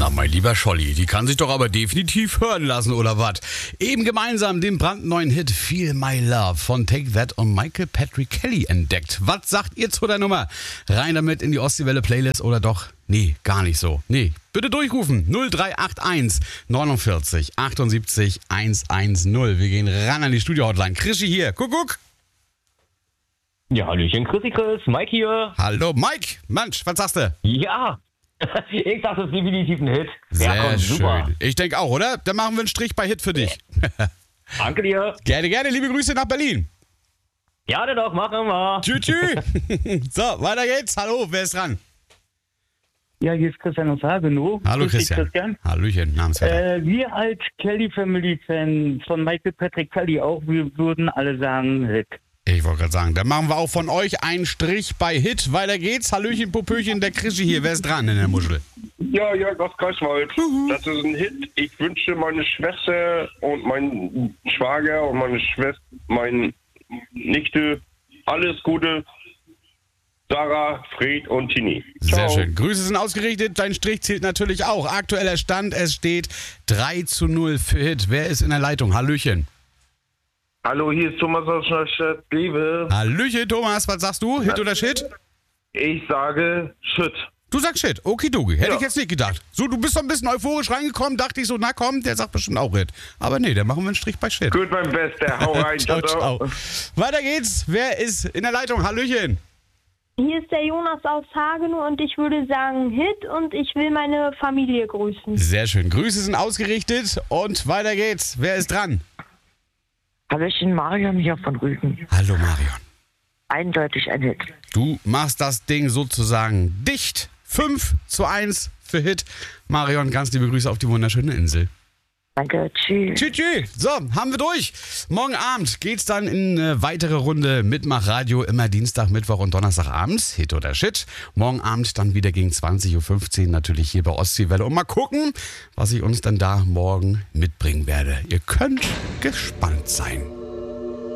Na, mein lieber Scholli, die kann sich doch aber definitiv hören lassen, oder was? Eben gemeinsam den brandneuen Hit Feel My Love von Take That und Michael Patrick Kelly entdeckt. Was sagt ihr zu der Nummer? Rein damit in die Ostseewelle Playlist oder doch? Nee, gar nicht so. Nee, bitte durchrufen. 0381 49 78 110. Wir gehen ran an die Studio-Hotline. Krischi hier. Kuckuck. Ja, Hallöchen, Chris, Mike hier. Hallo, Mike. Mensch, was sagst du? Ja, ich sag, das ist definitiv ein Hit. Sehr schön. Super. Ich denke auch, oder? Dann machen wir einen Strich bei Hit für dich. Danke dir. Gerne, gerne. Liebe Grüße nach Berlin. Ja, doch, machen wir. Tschüss. So, weiter geht's. Hallo, wer ist dran? Ja, hier ist Christian aus Hagenow. Hallo Grüß dich, Christian. Hallöchen, Namensvetter. Wir als Kelly Family Fan von Michael Patrick Kelly auch, wir würden alle sagen Hit. Ich wollte gerade sagen, dann machen wir auch von euch einen Strich bei Hit. Weiter geht's. Hallöchen, Popöchen, der Krischi hier. Wer ist dran in der Muschel? Ja, aus Greifswald. Das ist ein Hit. Ich wünsche meine Schwester und mein Schwager und meine Schwester, meine Nichte, alles Gute. Sarah, Fred und Tini. Sehr schön. Grüße sind ausgerichtet. Dein Strich zählt natürlich auch. Aktueller Stand, es steht 3:0 für Hit. Wer ist in der Leitung? Hallöchen. Hallo, hier ist Thomas aus Neustadt. Liebe. Hallöchen, Thomas. Was sagst du? Hit oder Shit? Ich sage Shit. Du sagst Shit. Okidoki. Hätte Ja. ich jetzt nicht gedacht. So, du bist so ein bisschen euphorisch reingekommen. Dachte ich so, na komm, der sagt bestimmt auch Hit. Aber nee, dann machen wir einen Strich bei Shit. Gut, mein Bester. Hau rein. Ciao, ciao. Weiter geht's. Wer ist in der Leitung? Hallöchen. Hier ist der Jonas aus Hagenow und ich würde sagen Hit und ich will meine Familie grüßen. Sehr schön. Grüße sind ausgerichtet und weiter geht's. Wer ist dran? Hallöchen, Marion hier von Rügen. Hallo Marion. Eindeutig ein Hit. Du machst das Ding sozusagen dicht. 5:1 für Hit. Marion, ganz liebe Grüße auf die wunderschöne Insel. Danke, tschüss. Tschüss. So, haben wir durch. Morgen Abend geht's dann in eine weitere Runde Mitmach-Radio. Immer Dienstag, Mittwoch und Donnerstagabends. Hit oder Shit. Morgen Abend dann wieder gegen 20:15 Uhr natürlich hier bei Ostseewelle. Und mal gucken, was ich uns dann da morgen mitbringen werde. Ihr könnt gespannt sein.